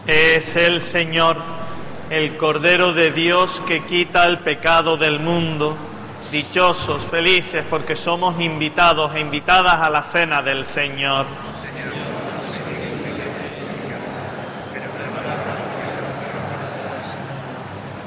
Es el Señor, el Cordero de Dios que quita el pecado del mundo. Dichosos, felices, porque somos invitados e invitadas a la cena del Señor.